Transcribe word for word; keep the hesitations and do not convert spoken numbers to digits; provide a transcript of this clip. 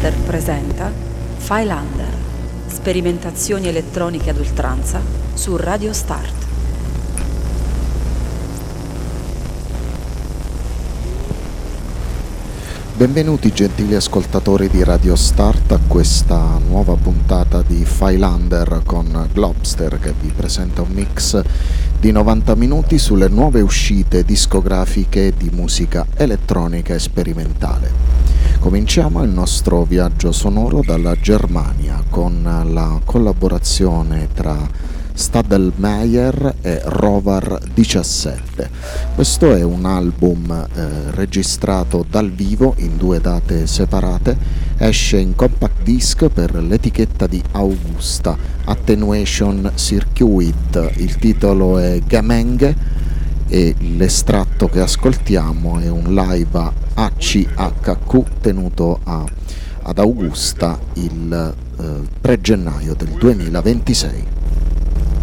Globster presenta Filander, sperimentazioni elettroniche ad oltranza su Radio Start. Benvenuti gentili ascoltatori di Radio Start a questa nuova puntata di Filander con Globster, che vi presenta un mix di novanta minuti sulle nuove uscite discografiche di musica elettronica e sperimentale. Cominciamo il nostro viaggio sonoro dalla Germania con la collaborazione tra Stadelmeier e Rovar diciassette. Questo è un album eh, registrato dal vivo in due date separate, esce in compact disc per l'etichetta di Augusta, Attenuation Circuit. Il titolo è Gemenge e l'estratto che ascoltiamo è un live A C H Q tenuto a, ad Augusta il eh, tre gennaio del duemilaventisei.